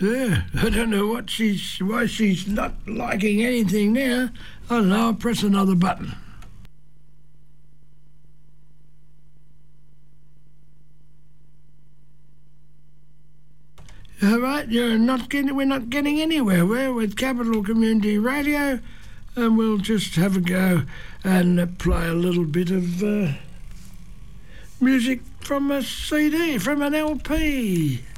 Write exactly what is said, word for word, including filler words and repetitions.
Yeah, I don't know what she's, why she's not liking anything now. I don't know, I'll press another button. All right, you're not getting, we're not getting anywhere. We're with Capital Community Radio, and we'll just have a go and play a little bit of uh, music from a C D, from an L P.